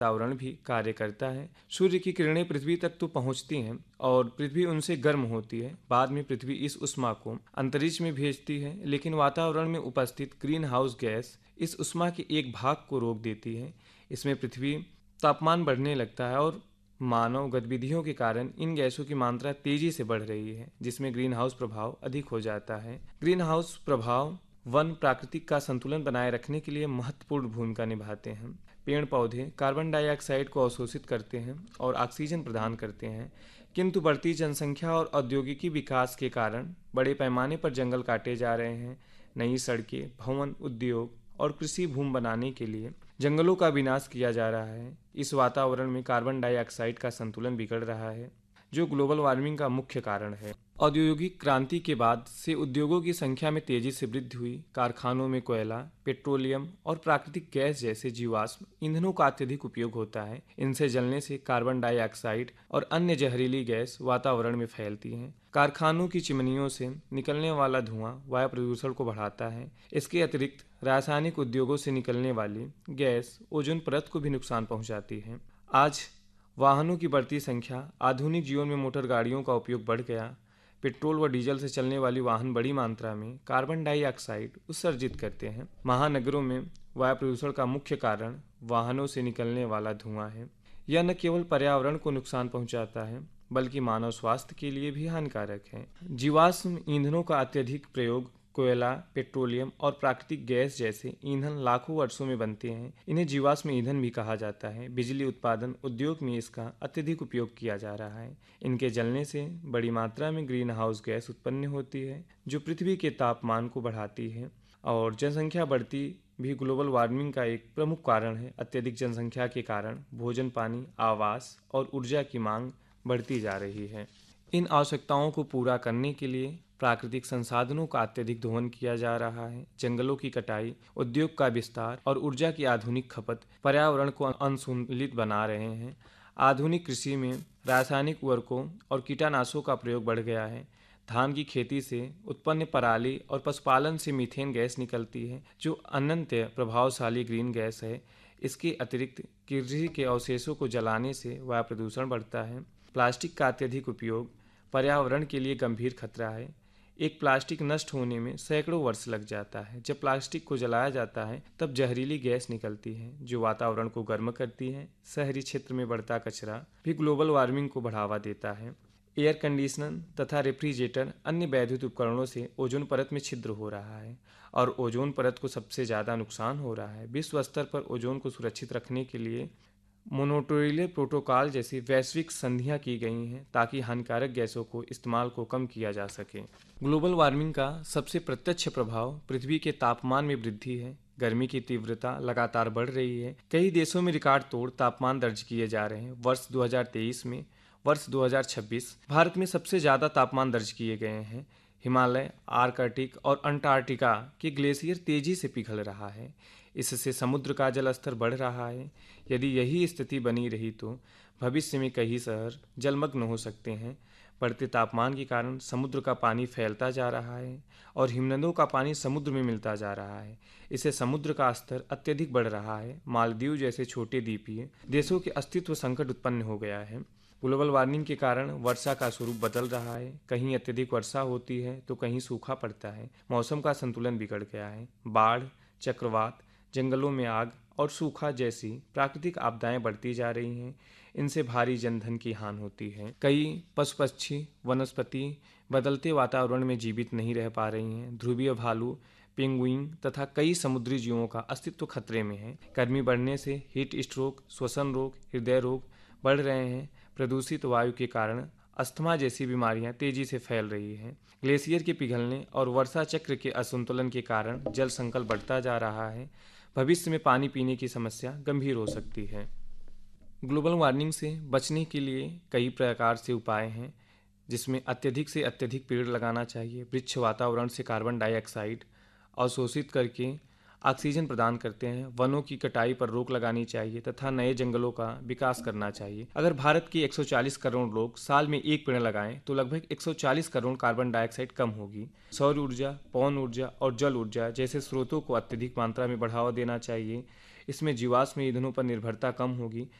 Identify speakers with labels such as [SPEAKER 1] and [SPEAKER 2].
[SPEAKER 1] वातावरण भी कार्य करता है। सूर्य की किरणें पृथ्वी तक तो पहुंचती हैं और पृथ्वी उनसे गर्म होती है। बाद में पृथ्वी इस ऊष्मा को अंतरिक्ष में भेजती है, लेकिन वातावरण में उपस्थित ग्रीन हाउस गैस इस ऊष्मा के एक भाग को रोक देती है। इसमें पृथ्वी तापमान बढ़ने लगता है और मानव गतिविधियों के कारण इन गैसों की मात्रा तेजी से बढ़ रही है, जिसमें ग्रीन हाउस प्रभाव अधिक हो जाता है। ग्रीन हाउस प्रभाव वन प्राकृतिक का संतुलन बनाए रखने के लिए महत्वपूर्ण भूमिका निभाते हैं। पेड़ पौधे कार्बन डाइऑक्साइड को अवशोषित करते हैं और ऑक्सीजन प्रदान करते हैं, किंतु बढ़ती जनसंख्या और औद्योगिकी विकास के कारण बड़े पैमाने पर जंगल काटे जा रहे हैं। नई सड़कें, भवन, उद्योग और कृषि भूमि बनाने के लिए जंगलों का विनाश किया जा रहा है। इस वातावरण में कार्बन डाइऑक्साइड का संतुलन बिगड़ रहा है, जो ग्लोबल वार्मिंग का मुख्य कारण है। औद्योगिक क्रांति के बाद से उद्योगों की संख्या में तेजी से वृद्धि हुई। कारखानों में कोयला, पेट्रोलियम और प्राकृतिक गैस जैसे जीवाश्म ईंधनों का अत्यधिक उपयोग होता है। इनसे जलने से कार्बन डाइऑक्साइड और अन्य जहरीली गैस वातावरण में फैलती हैं। कारखानों की चिमनियों से निकलने वाला धुआं वायु प्रदूषण को बढ़ाता है। इसके अतिरिक्त रासायनिक उद्योगों से निकलने वाली गैस ओजोन परत को भी नुकसान पहुंचाती है। आज वाहनों की बढ़ती संख्या, आधुनिक जीवन में मोटर गाड़ियों का उपयोग बढ़ गया। पेट्रोल व डीजल से चलने वाली वाहन बड़ी मात्रा में कार्बन डाइऑक्साइड उत्सर्जित करते हैं। महानगरों में वायु प्रदूषण का मुख्य कारण वाहनों से निकलने वाला धुआं है। यह न केवल पर्यावरण को नुकसान पहुंचाता है, बल्कि मानव स्वास्थ्य के लिए भी हानिकारक है। जीवाश्म ईंधनों का अत्यधिक प्रयोग, कोयला, पेट्रोलियम और प्राकृतिक गैस जैसे ईंधन लाखों वर्षों में बनते हैं। इन्हें जीवाश्म ईंधन भी कहा जाता है। बिजली उत्पादन उद्योग में इसका अत्यधिक उपयोग किया जा रहा है। इनके जलने से बड़ी मात्रा में ग्रीन हाउस गैस उत्पन्न होती है, जो पृथ्वी के तापमान को बढ़ाती है। और जनसंख्या बढ़ती भी ग्लोबल वार्मिंग का एक प्रमुख कारण है। अत्यधिक जनसंख्या के कारण भोजन, पानी, आवास और ऊर्जा की मांग बढ़ती जा रही है। इन आवश्यकताओं को पूरा करने के लिए प्राकृतिक संसाधनों का अत्यधिक दोहन किया जा रहा है। जंगलों की कटाई, उद्योग का विस्तार और ऊर्जा की आधुनिक खपत पर्यावरण को असंतुलित बना रहे हैं। आधुनिक कृषि में रासायनिक उर्वरकों और कीटनाशकों का प्रयोग बढ़ गया है। धान की खेती से उत्पन्न पराली और पशुपालन से मीथेन गैस निकलती है, जो अत्यंत प्रभावशाली ग्रीन गैस है। इसके अतिरिक्त कृषि के अवशेषों को जलाने से वायु प्रदूषण बढ़ता है। प्लास्टिक का अत्यधिक उपयोग पर्यावरण के लिए गंभीर खतरा है। एक प्लास्टिक नष्ट होने में सैकड़ों वर्ष लग जाता है। जब प्लास्टिक को जलाया जाता है तब जहरीली गैस निकलती है, जो वातावरण को गर्म करती है। शहरी क्षेत्र में बढ़ता कचरा भी ग्लोबल वार्मिंग को बढ़ावा देता है। एयर कंडीशनर तथा रेफ्रिजरेटर अन्य वैद्युत उपकरणों से ओजोन परत में छिद्र हो रहा है और ओजोन परत को सबसे ज़्यादा नुकसान हो रहा है। विश्व स्तर पर ओजोन को सुरक्षित रखने के लिए मोनोट्रियल प्रोटोकॉल जैसी वैश्विक संधियां की गई हैं, ताकि हानिकारक गैसों को इस्तेमाल को कम किया जा सके। ग्लोबल वार्मिंग का सबसे प्रत्यक्ष प्रभाव पृथ्वी के तापमान में वृद्धि है। गर्मी की तीव्रता लगातार बढ़ रही है। कई देशों में रिकॉर्ड तोड़ तापमान दर्ज किए जा रहे हैं। वर्ष 2023 में वर्ष 2026 भारत में सबसे ज़्यादा तापमान दर्ज किए गए हैं। हिमालय, आर्कटिक और अंटार्कटिका के ग्लेशियर तेजी से पिघल रहा है। इससे समुद्र का जल स्तर बढ़ रहा है। यदि यही स्थिति बनी रही तो भविष्य में कई शहर जलमग्न हो सकते हैं। बढ़ते तापमान के कारण समुद्र का पानी फैलता जा रहा है और हिमनदों का पानी समुद्र में मिलता जा रहा है। इससे समुद्र का स्तर अत्यधिक बढ़ रहा है। मालदीव जैसे छोटे द्वीपीय देशों के अस्तित्व संकट उत्पन्न हो गया है। ग्लोबल वार्मिंग के कारण वर्षा का स्वरूप बदल रहा है। कहीं अत्यधिक वर्षा होती है तो कहीं सूखा पड़ता है। मौसम का संतुलन बिगड़ गया है। बाढ़, चक्रवात, जंगलों में आग और सूखा जैसी प्राकृतिक आपदाएं बढ़ती जा रही हैं। इनसे भारी जनधन की हानि होती है। कई पशु पक्षी, वनस्पति बदलते वातावरण में जीवित नहीं रह पा रही हैं। ध्रुवीय भालू, पेंगुइन तथा कई समुद्री जीवों का अस्तित्व खतरे में है। गर्मी बढ़ने से हीट स्ट्रोक, श्वसन रोग, हृदय रोग बढ़ रहे हैं। प्रदूषित वायु के कारण अस्थमा जैसी बीमारियां तेजी से फैल रही हैं। ग्लेशियर के पिघलने और वर्षा चक्र के असंतुलन के कारण जल संकट बढ़ता जा रहा है। भविष्य में पानी पीने की समस्या गंभीर हो सकती है। ग्लोबल वार्मिंग से बचने के लिए कई प्रकार से उपाय हैं, जिसमें अत्यधिक से अत्यधिक पेड़ लगाना चाहिए। वृक्ष वातावरण से कार्बन डाइऑक्साइड अवशोषित करके ऑक्सीजन प्रदान करते हैं। वनों की कटाई पर रोक लगानी चाहिए तथा नए जंगलों का विकास करना चाहिए। अगर भारत के 140 करोड़ लोग साल में एक पेड़ लगाएं तो लगभग 140 करोड़ कार्बन डाइऑक्साइड कम होगी। सौर ऊर्जा, पवन ऊर्जा और जल ऊर्जा जैसे स्रोतों को अत्यधिक मात्रा में बढ़ावा देना चाहिए। इसमें जीवाश्म ईंधनों पर निर्भरता कम होगी